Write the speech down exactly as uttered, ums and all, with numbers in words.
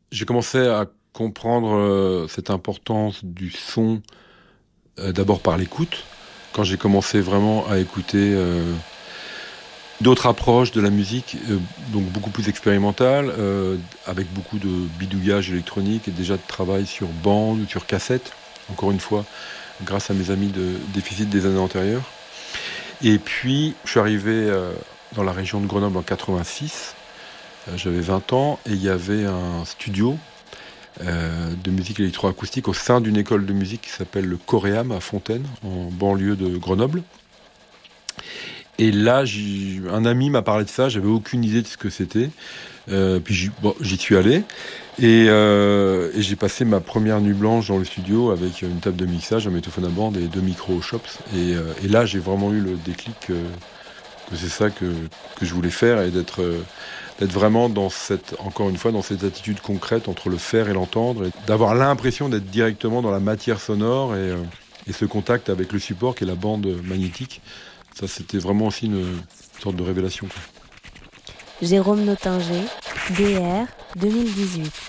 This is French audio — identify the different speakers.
Speaker 1: J'ai commencé à comprendre euh, cette importance du son euh, d'abord par l'écoute. Quand j'ai commencé vraiment à écouter euh, d'autres approches de la musique, euh, donc beaucoup plus expérimentales, euh, avec beaucoup de bidouillage électronique et déjà de travail sur bande ou sur cassette, encore une fois, grâce à mes amis de Déficit des années antérieures. Et puis, je suis arrivé euh, dans la région de Grenoble en quatre-vingt-six. Euh, j'avais vingt ans et il y avait un studio euh, de musique électroacoustique au sein d'une école de musique qui s'appelle le Coréam à Fontaine, en banlieue de Grenoble. Et là, j'y- un ami m'a parlé de ça, j'avais aucune idée de ce que c'était. Euh, puis j'y, bon, j'y suis allé et, euh, et j'ai passé ma première nuit blanche dans le studio avec une table de mixage, un magnétophone à bande et deux micros au Chops. Et, euh, et là, j'ai vraiment eu le déclic euh, que c'est ça que, que je voulais faire et d'être, euh, d'être vraiment dans cette, encore une fois, dans cette attitude concrète entre le faire et l'entendre, et d'avoir l'impression d'être directement dans la matière sonore et, euh, et ce contact avec le support qui est la bande magnétique. Ça, c'était vraiment aussi une, une sorte de révélation, quoi.
Speaker 2: Jérôme Nottinger, D R deux mille dix-huit.